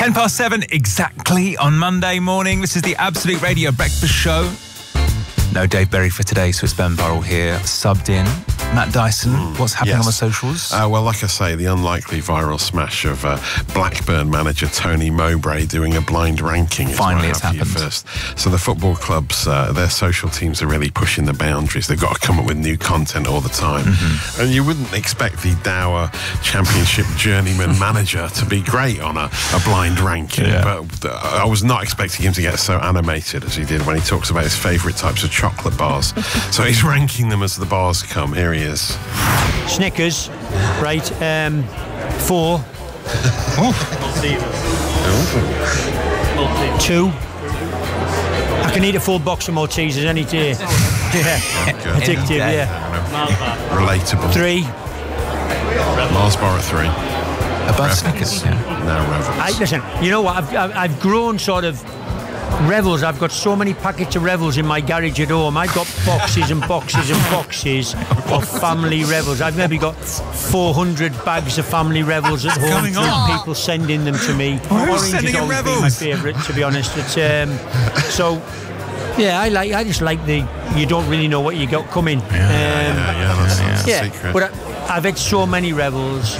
7:10 exactly on Monday morning. This is the Absolute Radio Breakfast Show. No Dave Berry for today, so it's Ben Burrell here, subbed in. Matt Dyson, what's happening on the socials? Well, like I say, the unlikely viral smash of Blackburn manager Tony Mowbray doing a blind ranking. Finally, it's happened. First. So the football clubs, their social teams are really pushing the boundaries. They've got to come up with new content all the time. And you wouldn't expect the Dower Championship journeyman manager to be great on a blind ranking. But I was not expecting him to get so animated as he did when he talks about his favourite types of chocolate bars. So he's ranking them as the bars come. Here he is. Snickers, right, 4. 2. I can eat a full box of Maltesers any day. Addictive, Relatable. 3. Mars bar at 3. About Snickers, Now Revels. Listen, you know what, I've grown sort of Revels. I've got so many packets of Revels in my garage at home. I've got boxes and boxes and boxes of family Revels. I've maybe got 400 bags of family Revels at home through people sending them to me. Orange has always been my favourite, to be honest. So yeah, I just like the you don't really know what you got coming. That's the secret. But I've had so many Revels.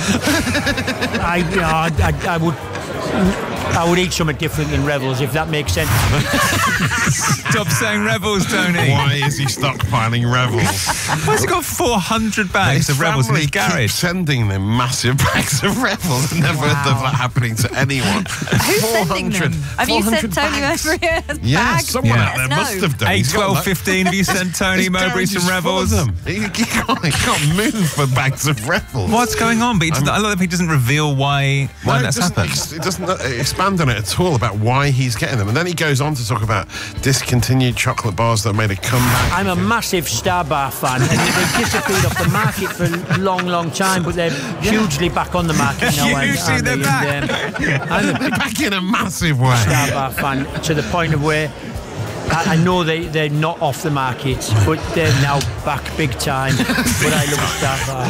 I would eat something different than Revels, if that makes sense. Stop saying Revels, Tony. Why is he stockpiling Revels? Why's he got 400 bags of Revels in his garage? Sending them massive bags of Revels. I've never heard of that happening to anyone. Who's sending them? Have you sent Tony over here a bag? Someone out there must have done. 8, 12, 15. Have you sent Tony Mowbray some Revels? He can't move for bags of Revels. What's going on? But I love that he doesn't reveal why that's happened. It doesn't expand on it at all about why he's getting them. And then he goes on to talk about discontinued chocolate bars that made a comeback. I'm a massive Star Bar fan, and they've disappeared off the market for a long, long time, but they're hugely back on the market now. Hugely, they're back. They're back in a massive way. Star Bar fan to the point of where I know they're not off the market, but they're now back big time. But I love a Star Bar,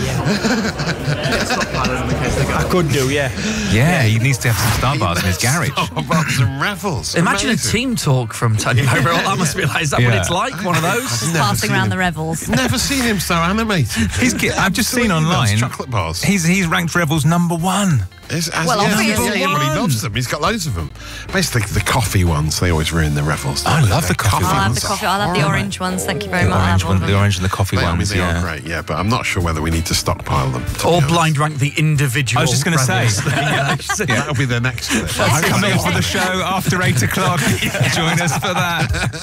I could do, Yeah, he needs to have some Star Bars in his garage. Star Bars and Revels. Imagine a team talk from Tony Mowbray. That must be like, is that what it's like? One of those? Just passing around the Revels. Never seen him so animated. I've just seen online. Chocolate bars. He's ranked Revels #1. Obviously. Everybody loves them. He's got loads of them. Basically, the coffee ones, they always ruin the Revels. I love the coffee I'll have ones. the coffee. I'll have the orange ones. Thank you very much. The orange and the coffee ones. They are great, but I'm not sure whether we need to stockpile them. Or blind rank the individual. I was just going to say. That'll be the next bit. Coming for the show after 8 o'clock. Join us for that.